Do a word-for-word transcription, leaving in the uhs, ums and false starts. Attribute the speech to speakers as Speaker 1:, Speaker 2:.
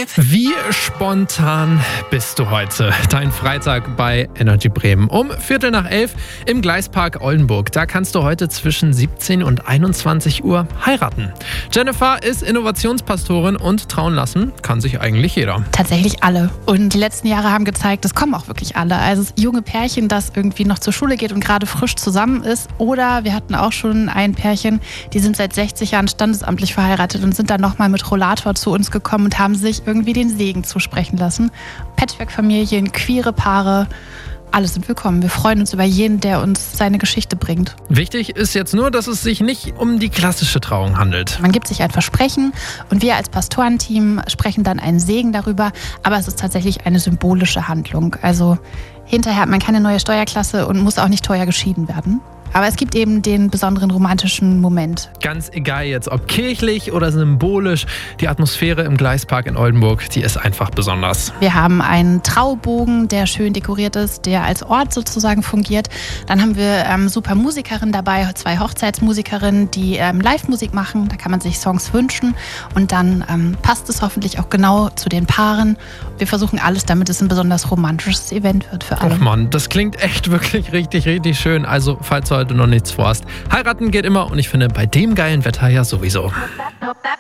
Speaker 1: Wie spontan bist du heute? Dein Freitag bei Energy Bremen. Um Viertel nach elf im Gleispark Oldenburg. Da kannst du heute zwischen siebzehn und einundzwanzig Uhr heiraten. Jennifer ist Innovationspastorin und trauen lassen kann sich eigentlich jeder.
Speaker 2: Tatsächlich alle. Und die letzten Jahre haben gezeigt, es kommen auch wirklich alle. Also das junge Pärchen, das irgendwie noch zur Schule geht und gerade frisch zusammen ist. Oder wir hatten auch schon ein Pärchen, die sind seit sechzig Jahren standesamtlich verheiratet und sind dann nochmal mit Rollator zu uns gekommen und haben sich irgendwie den Segen zusprechen lassen. Patchwork-Familien, queere Paare, alle sind willkommen. Wir freuen uns über jeden, der uns seine Geschichte bringt.
Speaker 1: Wichtig ist jetzt nur, dass es sich nicht um die klassische Trauung handelt.
Speaker 2: Man gibt sich ein Versprechen und wir als Pastorenteam sprechen dann einen Segen darüber, aber es ist tatsächlich eine symbolische Handlung. Also hinterher hat man keine neue Steuerklasse und muss auch nicht teuer geschieden werden. Aber es gibt eben den besonderen romantischen Moment.
Speaker 1: Ganz egal jetzt, ob kirchlich oder symbolisch, die Atmosphäre im Gleispark in Oldenburg, die ist einfach besonders.
Speaker 2: Wir haben einen Traubogen, der schön dekoriert ist, der als Ort sozusagen fungiert. Dann haben wir ähm, super Musikerinnen dabei, zwei Hochzeitsmusikerinnen, die ähm, Live-Musik machen. Da kann man sich Songs wünschen und dann ähm, passt es hoffentlich auch genau zu den Paaren. Wir versuchen alles, damit es ein besonders romantisches Event wird für alle.
Speaker 1: Ach Mann, das klingt echt wirklich richtig, richtig schön. Also, falls du heute noch nichts vorhast, heiraten geht immer und ich finde bei dem geilen Wetter ja sowieso.